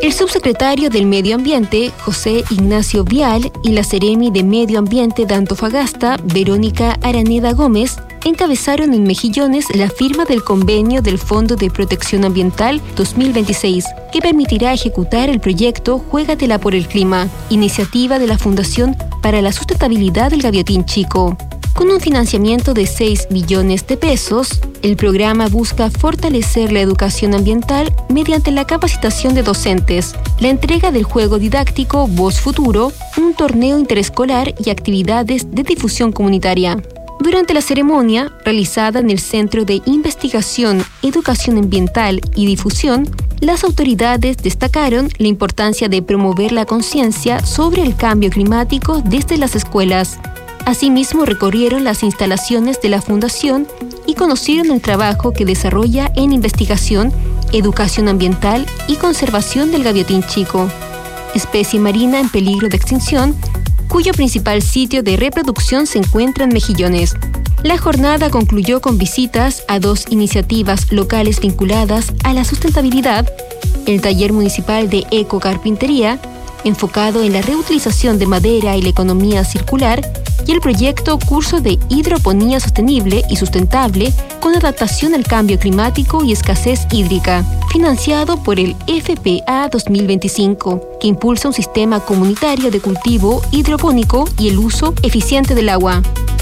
El subsecretario del Medio Ambiente, José Ignacio Vial, y la Seremi de Medio Ambiente de Antofagasta, Verónica Araneda Gómez, encabezaron en Mejillones la firma del convenio del Fondo de Protección Ambiental 2026, que permitirá ejecutar el proyecto Juégatela por el Clima, iniciativa de la Fundación para la Sustentabilidad del Gaviotín Chico. Con un financiamiento de 6 millones de pesos, el programa busca fortalecer la educación ambiental mediante la capacitación de docentes, la entrega del juego didáctico Voz Futuro, un torneo interescolar y actividades de difusión comunitaria. Durante la ceremonia, realizada en el Centro de Investigación, Educación Ambiental y Difusión, las autoridades destacaron la importancia de promover la conciencia sobre el cambio climático desde las escuelas. Asimismo, recorrieron las instalaciones de la Fundación y conocieron el trabajo que desarrolla en investigación, educación ambiental y conservación del gaviotín chico, especie marina en peligro de extinción, cuyo principal sitio de reproducción se encuentra en Mejillones. La jornada concluyó con visitas a 2 iniciativas locales vinculadas a la sustentabilidad, el taller municipal de ecocarpintería, enfocado en la reutilización de madera y la economía circular, y el proyecto Curso de Hidroponía Sostenible y Sustentable con adaptación al cambio climático y escasez hídrica, financiado por el FPA 2025, que impulsa un sistema comunitario de cultivo hidropónico y el uso eficiente del agua.